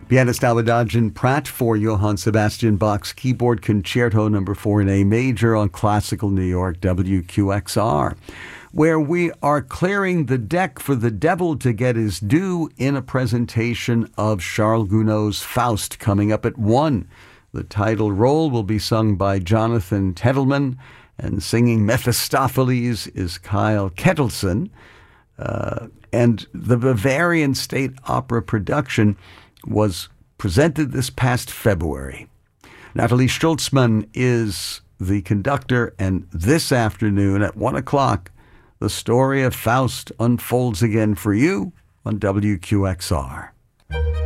Pianist Adagio Pratt for Johann Sebastian Bach's Keyboard Concerto No. 4 in A major on Classical New York WQXR, where we are clearing the deck for the devil to get his due in a presentation of Charles Gounod's Faust coming up at 1. The title role will be sung by Jonathan Tettleman, and singing Mephistopheles is Kyle Kettleson. And the Bavarian State Opera production was presented this past February. Natalie Stoltzman is the conductor, and this afternoon at 1 o'clock, the story of Faust unfolds again for you on WQXR.